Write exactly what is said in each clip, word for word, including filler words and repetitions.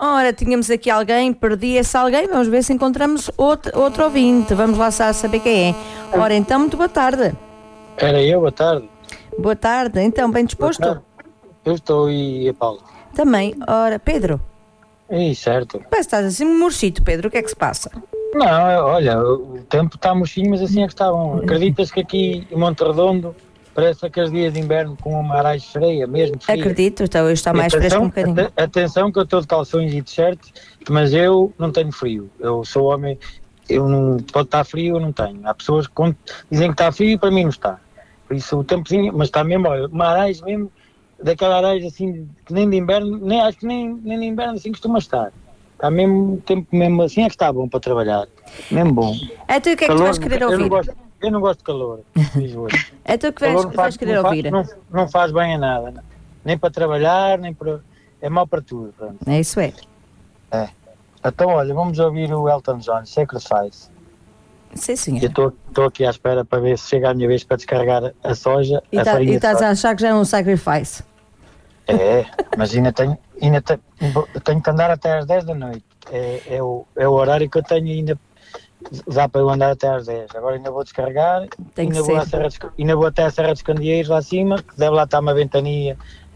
Ora, tínhamos aqui alguém, perdi esse alguém, vamos ver se encontramos outro, outro ouvinte. Vamos lá saber quem é. Ora, então, muito boa tarde. Era eu, boa tarde. Boa tarde, então, bem disposto? Eu estou e a Paula. Também. Ora, Pedro. Ih, certo. Parece que estás assim murchito, Pedro, o que é que se passa? Não, é, olha, o tempo está murchinho, mas assim é que está bom. Acreditas que aqui em Monte Redondo parece aqueles dias de inverno com uma aragem freia, mesmo fria? Acredito, então hoje está mais fresco um bocadinho. At- atenção que eu estou de calções e t-shirt, mas eu não tenho frio. Eu sou homem, eu não, pode estar frio, eu não tenho. Há pessoas que quando dizem que está frio e para mim não está. Por isso o tempozinho, mas está mesmo, olha, uma aragem mesmo, daquela aragem assim, que nem de inverno, nem, acho que nem, nem de inverno assim costuma estar. Está mesmo, tempo mesmo assim é que está bom para trabalhar. Mesmo bom. É tu o que é que tu vais querer eu ouvir? Não gosto, eu não gosto de calor. Diz hoje. É tu que vais, Calor não vais faz- querer não faz- ouvir? Não, não faz bem a nada. Nem para trabalhar, nem para... É mau para tudo. Pronto. É isso é. É. Então, olha, vamos ouvir o Elton John, Sacrifice. Sim, Eu senhor. estou aqui à espera para ver se chega a minha vez para descarregar a soja. E a tá- farinha e de estás soja. a achar que já é um sacrifice? É, mas ainda tenho, ainda tenho, tenho que andar até às dez da noite. É, é, o, é o horário que eu tenho ainda. Dá para eu andar até às dez. Agora ainda vou descarregar. Tem que ainda, vou ser. à Serra dos, ainda vou até à Serra dos Candeeiros lá acima, que deve lá estar uma ventania,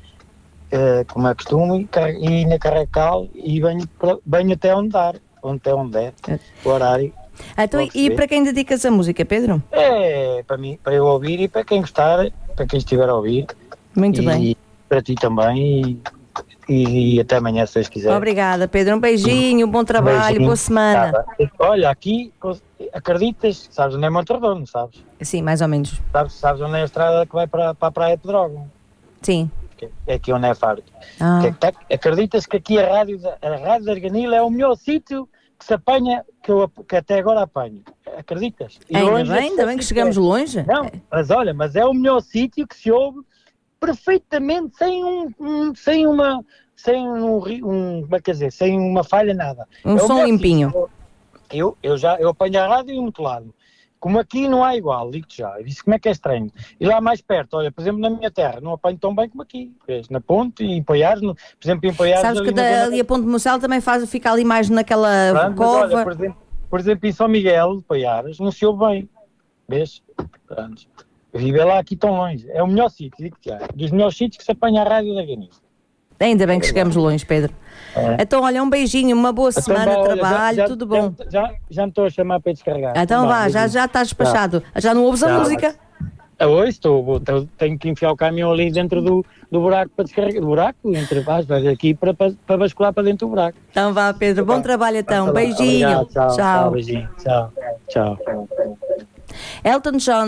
eh, como é costume, e, car- e ainda carrego cal e venho, pra- venho até onde dar, onde até onde der, o horário. Então, Vou e perceber. para quem dedicas a música, Pedro? É para mim, para eu ouvir e para quem gostar, para quem estiver a ouvir. Muito e bem. para ti também e, e, e até amanhã se vocês quiserem. Obrigada, Pedro. Um beijinho, bom trabalho, Beijinho. boa semana. Tá bem. Olha, aqui acreditas, sabes onde é Monte Redondo, sabes? Sim, mais ou menos. Sabes, sabes onde é a estrada que vai para, para a Praia de Pedrógão? Sim. Que É aqui onde é Faro. Ah. Que, tá- acreditas que aqui a rádio, da- a rádio da Arganil é o melhor sítio que se apanha, que, eu, que até agora apanho. Acreditas? E Ainda longe bem, é ainda bem que chegamos é. longe. Não, mas olha, mas é o melhor sítio que se ouve perfeitamente, sem um, um- sem uma, sem um, ri- um, como é que quer dizer, sem uma falha, nada. Um É o som melhor limpinho. sítio. Eu, eu já, eu apanho a rádio em muito lado. Como aqui não há igual, digo-te já. Eu disse como é que é estranho. E lá mais perto, olha, por exemplo, na minha terra, não apanho tão bem como aqui. Vês, na Ponte e em Poiares, no- por exemplo, em Poiares... Sabes que ali na da- zona- ali a Ponte de Moçel também faz, fica ali mais naquela Pronto, mas cova. olha, por exemplo, por exemplo, em São Miguel de Poiares, não se ouve bem. Vês? Pronto. Viver lá aqui tão longe. É o melhor sítio, digo-te já. Dos melhores sítios que se apanha a rádio da Ganis. Ainda bem que chegamos longe, Pedro. É. Então, olha, um beijinho, uma boa semana Então, de vá, olha, trabalho, já- já- tudo bom. Já, já, já me estou a chamar para descarregar. Então vá, já, beijinho. já estás despachado. Já não ouves a Tchau. música? Ah, hoje estou, vou- tenho- tenho que enfiar o caminhão ali dentro do, do buraco para descarregar. Do buraco, entre aspas, aqui para, para, para bascular para dentro do buraco. Então vá, Pedro, bom trabalho então. Tá bem. Beijinho. Obrigado, tchau, Tchau. tchau, beijinho, tchau, tchau. Elton John.